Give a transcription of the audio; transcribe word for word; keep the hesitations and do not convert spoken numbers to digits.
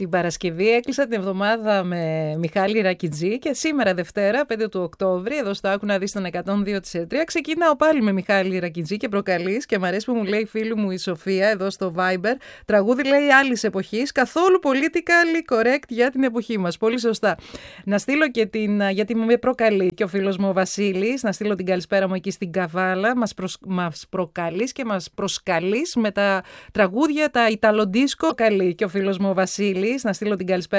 Την Παρασκευή έκλεισα την εβδομάδα με Μιχάλη Ρακιτζή και σήμερα Δευτέρα, πέντε του Οκτώβρη, εδώ στο Άκου να δεις τον εκατόν δύο της Ερτρία, ξεκινάω πάλι με Μιχάλη Ρακιτζή και προκαλείς και μ' αρέσει που μου λέει η φίλη μου η Σοφία εδώ στο Viber, τραγούδι λέει άλλης εποχής, καθόλου politically correct για την εποχή μας. Πολύ σωστά. Να στείλω και την, γιατί με προκαλεί και ο φίλος μου ο Βασίλης, να στείλω την καλησπέρα μου εκεί στην Καβάλα, μας, προσ, μας προκαλείς και μας προσκαλείς με τα τραγούδια, τα Ιταλοντίσκο, καλεί και ο φίλος μου ο Βασίλης, να στείλω την καλησπέρα